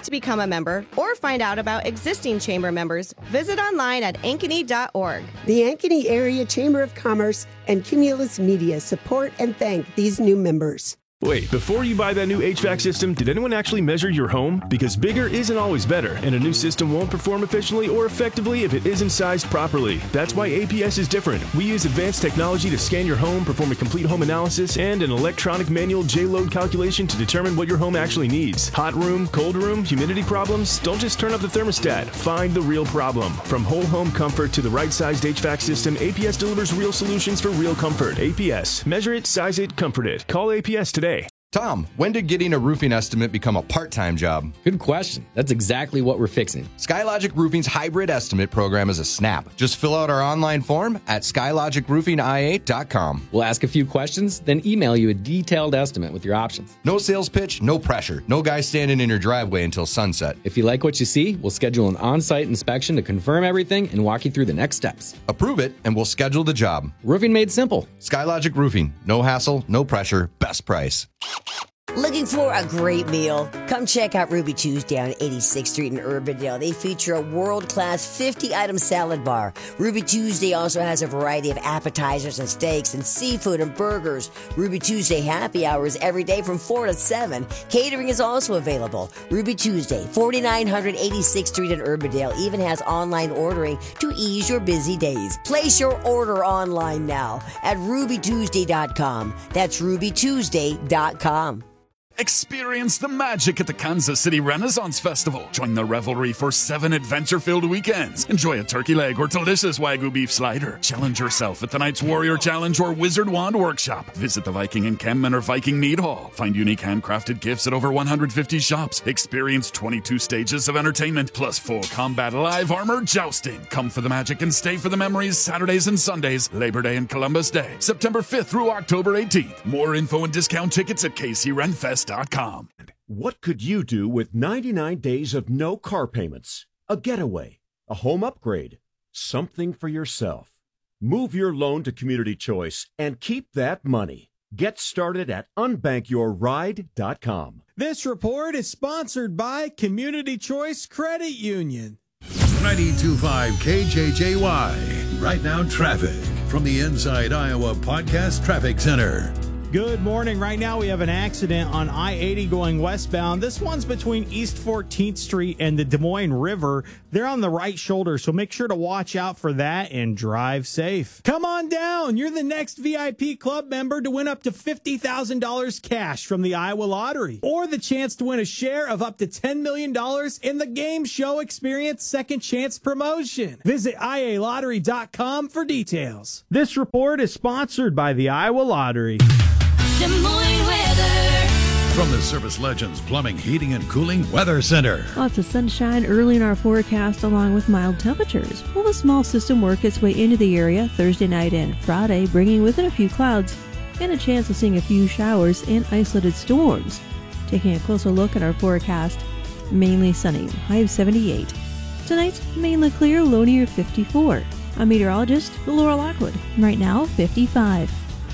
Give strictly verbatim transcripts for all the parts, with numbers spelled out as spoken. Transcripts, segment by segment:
to become a member or find out about existing chamber members, visit online at ankeny dot org. The Ankeny Area Chamber of Commerce and Cumulus Media support and thank these new members. Wait, before you buy that new H V A C system, did anyone actually measure your home? Because bigger isn't always better, and a new system won't perform efficiently or effectively if it isn't sized properly. That's why A P S is different. We use advanced technology to scan your home, perform a complete home analysis, and an electronic manual J-load calculation to determine what your home actually needs. Hot room, cold room, humidity problems? Don't just turn up the thermostat. Find the real problem. From whole home comfort to the right-sized H V A C system, A P S delivers real solutions for real comfort. A P S. Measure it, size it, comfort it. Call A P S today. Tom, when did getting a roofing estimate become a part-time job? Good question. That's exactly what we're fixing. SkyLogic Roofing's hybrid estimate program is a snap. Just fill out our online form at skylogic roofing i eight dot com. We'll ask a few questions, then email you a detailed estimate with your options. No sales pitch, no pressure. No guy standing in your driveway until sunset. If you like what you see, we'll schedule an on-site inspection to confirm everything and walk you through the next steps. Approve it, and we'll schedule the job. Roofing made simple. SkyLogic Roofing. No hassle, no pressure, best price. Looking for a great meal? Come check out Ruby Tuesday on eighty-sixth Street in Urbandale. They feature a world-class fifty-item salad bar. Ruby Tuesday also has a variety of appetizers and steaks and seafood and burgers. Ruby Tuesday happy hours every day from four to seven. Catering is also available. Ruby Tuesday, forty-nine hundred eighty-sixth Street in Urbandale, even has online ordering to ease your busy days. Place your order online now at ruby tuesday dot com. That's ruby tuesday dot com. Experience the magic at the Kansas City Renaissance Festival. Join the revelry for seven adventure-filled weekends. Enjoy a turkey leg or delicious Wagyu beef slider. Challenge yourself at the Knight's Warrior Challenge or Wizard Wand Workshop. Visit the Viking Encampment or Viking Mead Hall. Find unique handcrafted gifts at over one hundred fifty shops. Experience twenty-two stages of entertainment, plus full combat live armor jousting. Come for the magic and stay for the memories Saturdays and Sundays, Labor Day and Columbus Day, September fifth through October eighteenth. More info and discount tickets at k c ren fest dot com. What could you do with ninety-nine days of no car payments? A getaway, a home upgrade, something for yourself. Move your loan to Community Choice and keep that money. Get started at unbank your ride dot com. This report is sponsored by Community Choice Credit Union. ninety-two point five K J J Y. Right now, traffic from the Inside Iowa Podcast Traffic Center. Good morning. Right now we have an accident on I eighty going westbound. This one's between East fourteenth Street and the Des Moines River. They're on the right shoulder, so make sure to watch out for that and drive safe. Come on down. You're the next V I P club member to win up to fifty thousand dollars cash from the Iowa Lottery, or the chance to win a share of up to ten million dollars in the Game Show Experience Second Chance promotion. Visit i a lottery dot com for details. This report is sponsored by the Iowa Lottery. Des Moines weather. From the Service Legends Plumbing, Heating, and Cooling Weather Center. Lots of sunshine early in our forecast, along with mild temperatures. Will a small system work its way into the area Thursday night and Friday, bringing with it a few clouds and a chance of seeing a few showers and isolated storms. Taking a closer look at our forecast, mainly sunny, high of seventy-eight. Tonight, mainly clear, low near fifty-four. I'm meteorologist Laura Lockwood. Right now, fifty-five.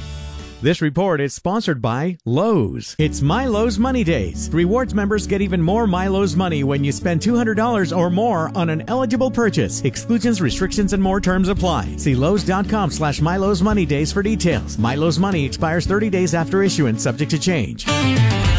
This report is sponsored by Lowe's. It's My Lowe's Money Days. Rewards members get even more My Lowe's money when you spend two hundred dollars or more on an eligible purchase. Exclusions, restrictions, and more terms apply. See Lowe's dot com slash My Lowe's Money Days for details. My Lowe's Money expires thirty days after issuance, subject to change.